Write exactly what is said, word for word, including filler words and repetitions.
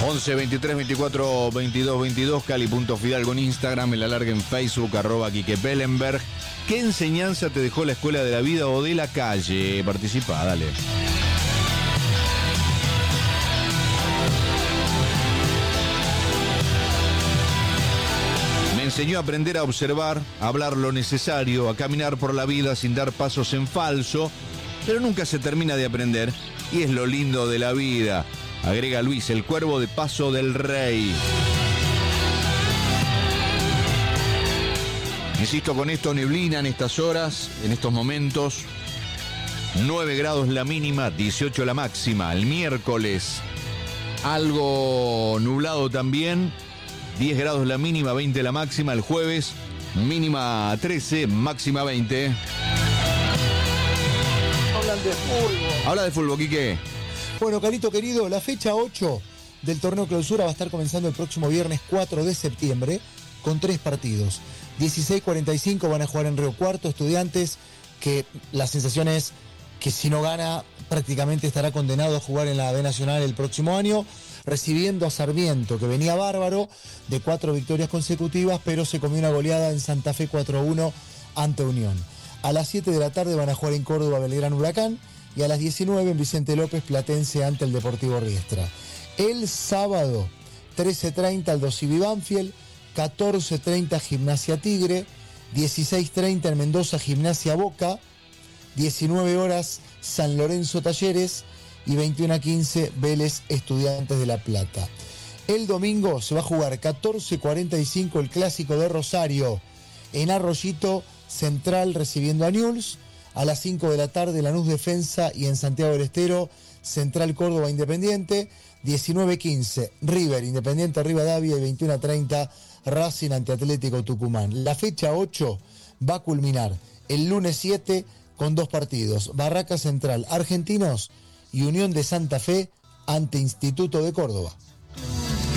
once, veintitrés, veinticuatro, veintidós, veintidós, Cali.Fidalgo en Instagram, el alargue en Facebook, arroba Quique Pellenberg. ¿Qué enseñanza te dejó la escuela de la vida o de la calle? Participa, dale. Me enseñó a aprender a observar, a hablar lo necesario, a caminar por la vida sin dar pasos en falso, pero nunca se termina de aprender y es lo lindo de la vida. Agrega Luis, el cuervo de Paso del Rey. Insisto con esto, neblina en estas horas, en estos momentos. nueve grados la mínima, dieciocho la máxima. El miércoles, algo nublado también. diez grados la mínima, veinte la máxima. El jueves, mínima trece, máxima veinte. Hablan de fútbol. Habla de fútbol, Quique. Bueno, Carito querido, la fecha ocho del torneo clausura va a estar comenzando el próximo viernes cuatro de septiembre con tres partidos. dieciséis cuarenta y cinco van a jugar en Río Cuarto, Estudiantes, que la sensación es que si no gana prácticamente estará condenado a jugar en la B Nacional el próximo año, recibiendo a Sarmiento, que venía bárbaro, de cuatro victorias consecutivas, pero se comió una goleada en Santa Fe cuatro a uno ante Unión. A las siete de la tarde van a jugar en Córdoba Belgrano Huracán, y a las diecinueve en Vicente López Platense ante el Deportivo Riestra. El sábado, trece treinta Aldo Civi Banfield, catorce treinta Gimnasia Tigre, dieciséis treinta en Mendoza Gimnasia Boca, diecinueve horas San Lorenzo Talleres y veintiuno a quince Vélez Estudiantes de La Plata. El domingo se va a jugar catorce cuarenta y cinco el Clásico de Rosario, en Arroyito Central recibiendo a Newell's. A las cinco de la tarde Lanús Defensa y en Santiago del Estero Central Córdoba Independiente. diecinueve quince River Independiente Rivadavia y veintiuno a treinta Racing ante Atlético Tucumán. La fecha ocho va a culminar el lunes siete con dos partidos. Barraca Central Argentinos y Unión de Santa Fe ante Instituto de Córdoba.